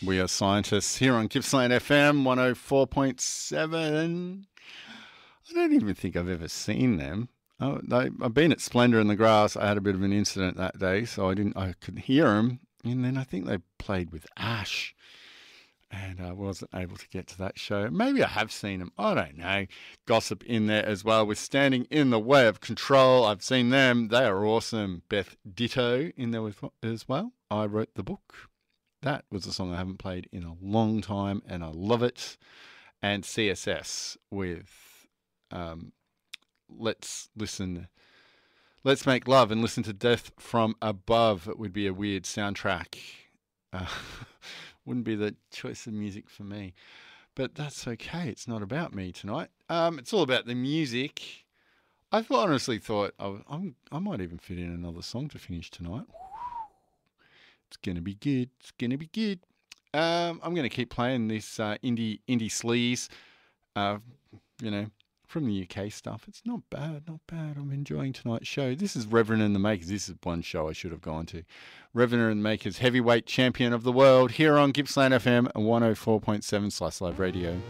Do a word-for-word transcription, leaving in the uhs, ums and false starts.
We are scientists here on Gippsland F M one oh four point seven. I don't even think I've ever seen them. Oh, they, I've been at Splendour in the Grass. I had a bit of an incident that day, so I didn't. I could hear them, and then I think they played with Ash, and I wasn't able to get to that show. Maybe I have seen them. I don't know. Gossip in there as well with Standing in the Way of Control. I've seen them. They are awesome. Beth Ditto in there with, as well. I wrote the book. That was a song I haven't played in a long time, and I love it. And C S S with um, Let's Listen, Let's Make Love and Listen to Death from Above. It would be a weird soundtrack. Uh, wouldn't be the choice of music for me. But that's okay. It's not about me tonight. Um, it's all about the music. I thought, honestly thought I, I'm, I might even fit in another song to finish tonight. It's going to be good. It's going to be good. Um, I'm going to keep playing this uh, indie indie sleaze, uh, you know, from the U K stuff. It's not bad, not bad. I'm enjoying tonight's show. This is Reverend and the Makers. This is one show I should have gone to. Reverend and the Makers, heavyweight champion of the world, here on Gippsland F M one oh four point seven Slice Live Radio.